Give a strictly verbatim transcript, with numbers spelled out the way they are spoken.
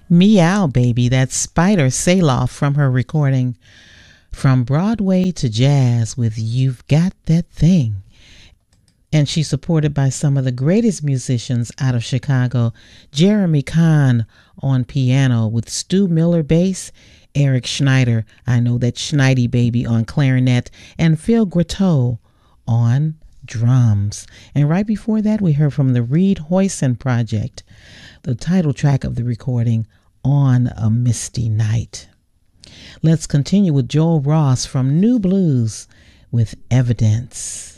Meow Baby, that's Spider Saloff from her recording From Broadway to Jazz with You've Got That Thing. And she's supported by some of the greatest musicians out of Chicago. Jeremy Kahn on piano with Stu Miller bass, Eric Schneider, I Know That Schneidy Baby on clarinet, and Phil Gratteau on drums. And right before that, we heard from the Reed Hoyson Project, the title track of the recording, On a Misty Night. Let's continue with Joel Ross from New Blues with Evidence.